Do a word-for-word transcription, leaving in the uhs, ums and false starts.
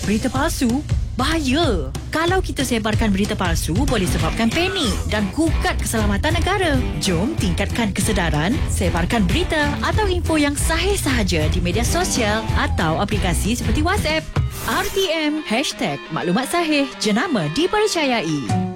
Berita palsu? Bahaya! Kalau kita sebarkan berita palsu, boleh sebabkan panik dan gugat keselamatan negara. Jom tingkatkan kesedaran, sebarkan berita atau info yang sahih sahaja di media sosial atau aplikasi seperti WhatsApp. R T M, hashtag Maklumat Sahih, jenama dipercayai.